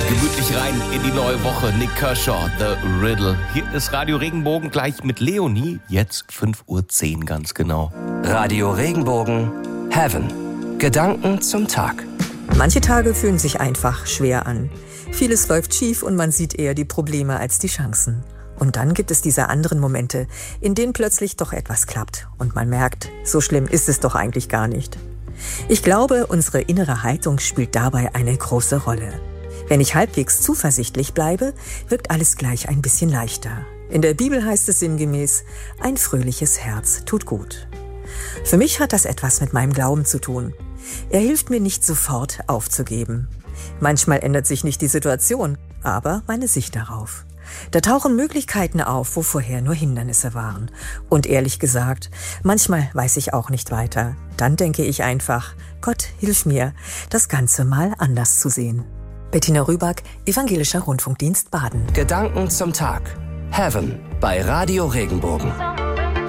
Gemütlich rein in die neue Woche. Nick Kershaw, The Riddle. Hier ist Radio Regenbogen gleich mit Leonie. Jetzt 5:10 Uhr ganz genau. Radio Regenbogen, Heaven. Gedanken zum Tag. Manche Tage fühlen sich einfach schwer an. Vieles läuft schief und man sieht eher die Probleme als die Chancen. Und dann gibt es diese anderen Momente, in denen plötzlich doch etwas klappt und man merkt, so schlimm ist es doch eigentlich gar nicht. Ich glaube, unsere innere Haltung spielt dabei eine große Rolle. Wenn ich halbwegs zuversichtlich bleibe, wirkt alles gleich ein bisschen leichter. In der Bibel heißt es sinngemäß, ein fröhliches Herz tut gut. Für mich hat das etwas mit meinem Glauben zu tun. Er hilft mir nicht sofort aufzugeben. Manchmal ändert sich nicht die Situation, aber meine Sicht darauf. Da tauchen Möglichkeiten auf, wo vorher nur Hindernisse waren. Und ehrlich gesagt, manchmal weiß ich auch nicht weiter. Dann denke ich einfach, Gott, hilf mir, das Ganze mal anders zu sehen. Bettina Rüback, Evangelischer Rundfunkdienst Baden. Gedanken zum Tag. Heaven bei Radio Regenbogen.